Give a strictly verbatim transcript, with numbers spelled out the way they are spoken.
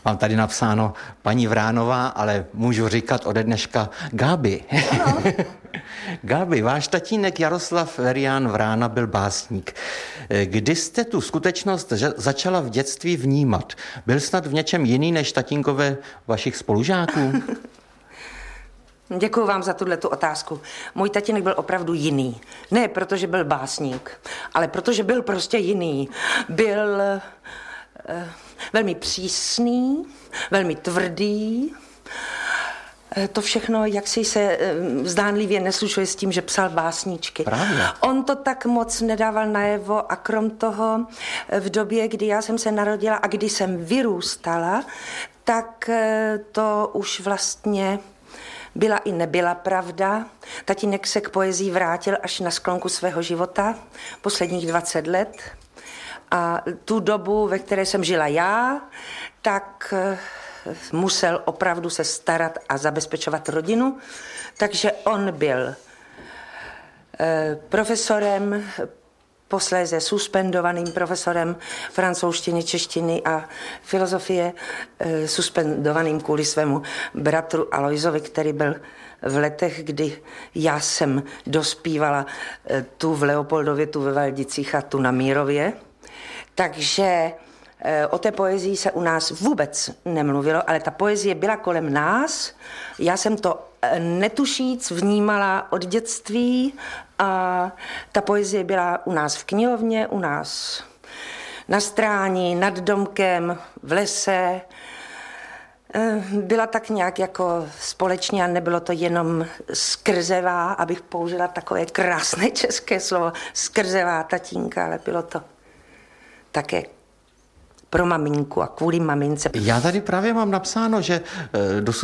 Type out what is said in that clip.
Mám tady napsáno paní Vránová, ale můžu říkat ode dneška Gáby. Ano. Gáby, váš tatínek Jaroslav Verián Vrána byl básník. Kdy jste tu skutečnost začala v dětství vnímat? Byl snad v něčem jiný než tatínkové vašich spolužáků? Děkuju vám za tuhletu otázku. Můj tatínek byl opravdu jiný. Ne protože byl básník, ale protože byl prostě jiný. Byl eh, velmi přísný, velmi tvrdý. Eh, to všechno jaksi se eh, zdánlivě neslučuje s tím, že psal básníčky. Právě. On to tak moc nedával najevo a krom toho eh, v době, kdy já jsem se narodila a kdy jsem vyrůstala, tak eh, to už vlastně byla i nebyla pravda. Tatínek se k poezii vrátil až na sklonku svého života, posledních dvacet let. A tu dobu, ve které jsem žila já, tak musel opravdu se starat a zabezpečovat rodinu. Takže on byl profesorem, posléze suspendovaným profesorem francouzštiny, češtiny a filozofie, suspendovaným kvůli svému bratru Alojzovi, který byl v letech, kdy já jsem dospívala tu v Leopoldově, tu ve Valdicích a tu na Mírově. Takže o té poezii se u nás vůbec nemluvilo, ale ta poezie byla kolem nás. Já jsem to netušíc vnímala od dětství a ta poezie byla u nás v knihovně, u nás na stráni, nad domkem, v lese. Byla tak nějak jako společně a nebylo to jenom skrzevá, abych použila takové krásné české slovo, skrzevá tatínka, ale bylo to také pro maminku a kvůli mamince. Já tady právě mám napsáno, že dosud